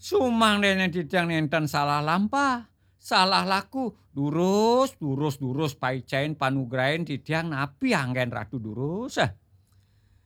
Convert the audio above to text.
Sumangdene didang nenten salah lampah, salah laku, durus paicen panugrahen didang napi anggen Ratu Durus.